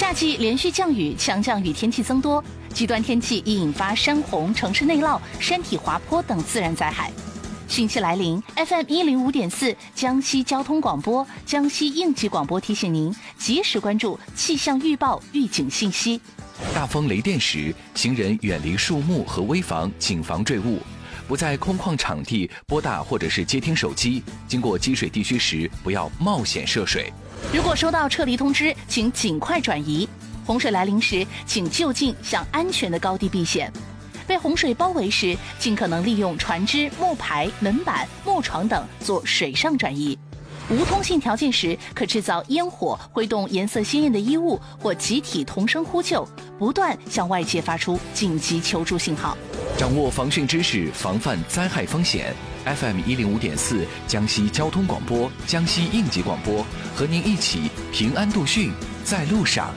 夏季连续降雨，强降雨天气增多，极端天气易引发山洪、城市内涝、山体滑坡等自然灾害。汛期来临 ，FM105.4 江西交通广播、江西应急广播提醒您及时关注气象预报预警信息。 大风雷电时，行人远离树木和危房，谨防坠物。不在空旷场地拨打或者是接听手机，经过积水地区时，不要冒险涉水。 如果收到撤离通知，请尽快转移。洪水来临时，请就近向安全的高地避险。被洪水包围时，尽可能利用船只、木牌、门板、木床等做水上转移。无通信条件时，可制造烟火，挥动颜色鲜艳的衣物，或集体同声呼救，不断向外界发出紧急求助信号。 掌握防汛知识，防范灾害风险。FM105.4 江西交通广播、江西应急广播，和您一起平安度汛，在路上。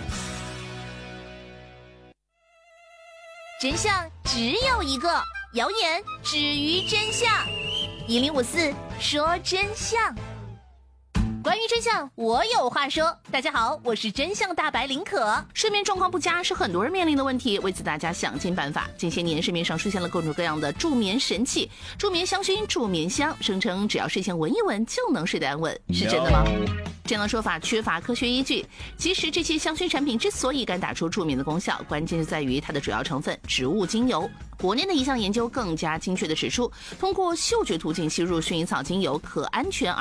真相只有一个，谣言止于真相。1054说真相。关于真相，我有话说。大家好，我是真相大白林可。 睡眠状况不佳是很多人面临的问题，为此大家想尽办法。近些年市面上出现了各种各样的助眠神器，助眠香薰、助眠香，声称只要睡前闻一闻就能睡得安稳，是真的吗？这样的说法缺乏科学依据。其实这些香薰产品之所以敢打出助眠的功效，关键就在于它的主要成分植物精油。国内的一项研究更加精确地指出，通过嗅觉途径吸入薰衣草精油可安全